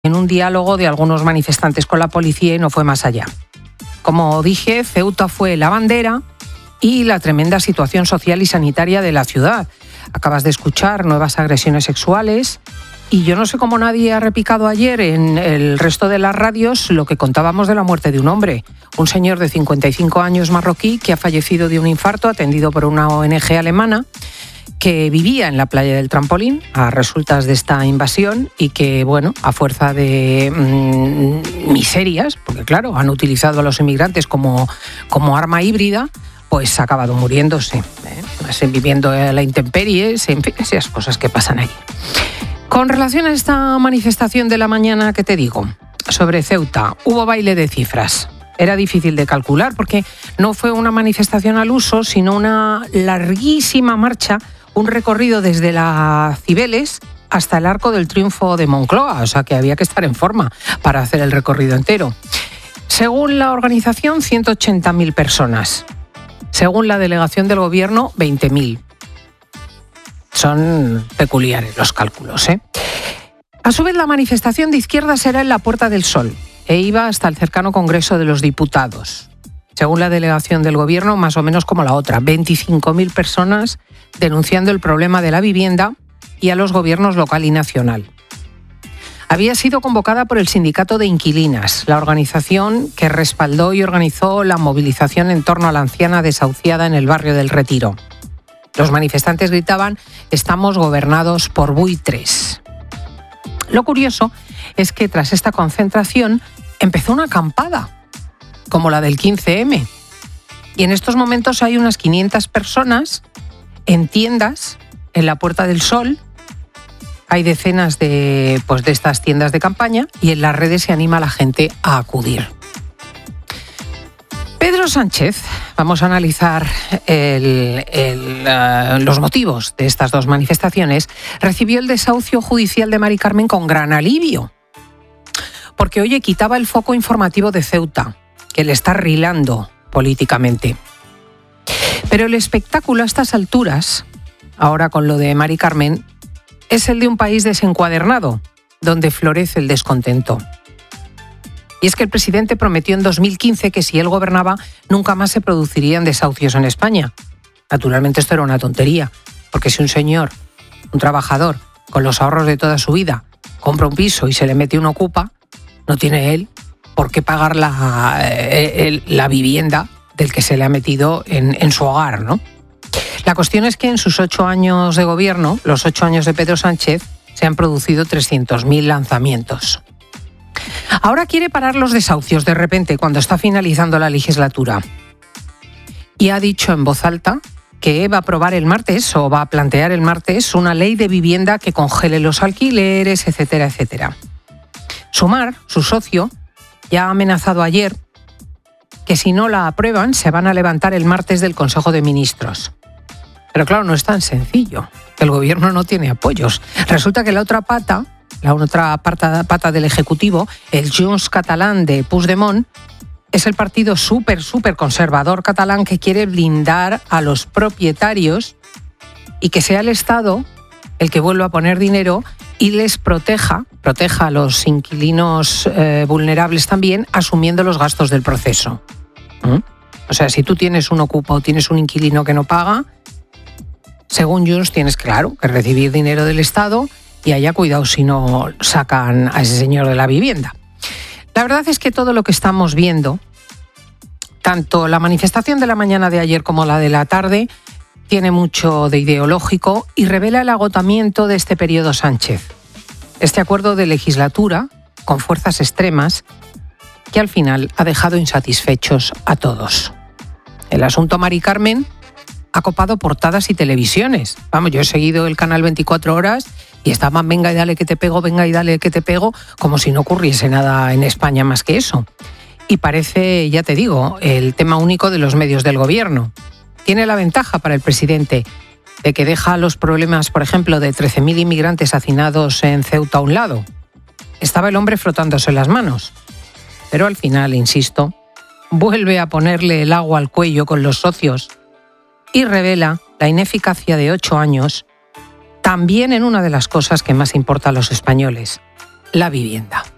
en un diálogo de algunos manifestantes con la policía y no fue más allá. Como dije, Ceuta fue la bandera y la tremenda situación social y sanitaria de la ciudad. Acabas de escuchar nuevas agresiones sexuales y yo no sé cómo nadie ha repicado ayer en el resto de las radios lo que contábamos de la muerte de un hombre, un señor de 55 años marroquí que ha fallecido de un infarto atendido por una ONG alemana que vivía en la playa del Trampolín a resultas de esta invasión y que, bueno, a fuerza de miserias, porque claro, han utilizado a los inmigrantes como arma híbrida, pues ha acabado muriéndose, viviendo a la intemperie, en fin, esas cosas que pasan ahí. Con relación a esta manifestación de la mañana que te digo, sobre Ceuta, hubo baile de cifras. Era difícil de calcular porque no fue una manifestación al uso, sino una larguísima marcha, un recorrido desde la Cibeles hasta el Arco del Triunfo de Moncloa, o sea que había que estar en forma para hacer el recorrido entero. Según la organización, 180.000 personas. Según la delegación del gobierno, 20.000. Son peculiares los cálculos, ¿eh? A su vez, la manifestación de izquierda será en la Puerta del Sol e iba hasta el cercano Congreso de los Diputados. Según la delegación del gobierno, más o menos como la otra, 25.000 personas denunciando el problema de la vivienda y a los gobiernos local y nacional. Había sido convocada por el Sindicato de Inquilinas, la organización que respaldó y organizó la movilización en torno a la anciana desahuciada en el barrio del Retiro. Los manifestantes gritaban: «Estamos gobernados por buitres». Lo curioso es que tras esta concentración empezó una acampada, como la del 15M. Y en estos momentos hay unas 500 personas en tiendas en la Puerta del Sol. Hay decenas de estas tiendas de campaña y en las redes se anima a la gente a acudir. Pedro Sánchez, vamos a analizar los motivos de estas dos manifestaciones, recibió el desahucio judicial de Mari Carmen con gran alivio. Porque, oye, quitaba el foco informativo de Ceuta, que le está rilando políticamente. Pero el espectáculo a estas alturas, ahora con lo de Mari Carmen, es el de un país desencuadernado, donde florece el descontento. Y es que el presidente prometió en 2015 que si él gobernaba nunca más se producirían desahucios en España. Naturalmente esto era una tontería, porque si un señor, un trabajador, con los ahorros de toda su vida, compra un piso y se le mete un ocupa, no tiene él por qué pagar la vivienda del que se le ha metido en su hogar, ¿no? La cuestión es que en sus 8 años de gobierno, los 8 años de Pedro Sánchez, se han producido 300.000 lanzamientos. Ahora quiere parar los desahucios de repente cuando está finalizando la legislatura. Y ha dicho en voz alta que va a aprobar el martes o va a plantear el martes una ley de vivienda que congele los alquileres, etcétera, etcétera. Sumar, su socio, ya ha amenazado ayer que si no la aprueban se van a levantar el martes del Consejo de Ministros. Pero claro, no es tan sencillo. El gobierno no tiene apoyos. Resulta que la otra pata del Ejecutivo, el Junts catalán de Puigdemont, es el partido súper conservador catalán que quiere blindar a los propietarios y que sea el Estado el que vuelva a poner dinero y les proteja a los inquilinos vulnerables también, asumiendo los gastos del proceso. O sea, si tú tienes un ocupa o tienes un inquilino que no paga, según Junts tienes, claro, que recibir dinero del Estado y haya cuidado si no sacan a ese señor de la vivienda. La verdad es que todo lo que estamos viendo, tanto la manifestación de la mañana de ayer como la de la tarde, tiene mucho de ideológico y revela el agotamiento de este periodo Sánchez. Este acuerdo de legislatura con fuerzas extremas que al final ha dejado insatisfechos a todos. El asunto Mari Carmen ha copado portadas y televisiones. Vamos, yo he seguido el canal 24 horas y estaban venga y dale que te pego, venga y dale que te pego, como si no ocurriese nada en España más que eso. Y parece, ya te digo, el tema único de los medios del gobierno. Tiene la ventaja para el presidente de que deja los problemas, por ejemplo, de 13.000 inmigrantes hacinados en Ceuta a un lado. Estaba el hombre frotándose las manos. Pero al final, insisto, vuelve a ponerle el agua al cuello con los socios y revela la ineficacia de 8 años también en una de las cosas que más importa a los españoles, la vivienda.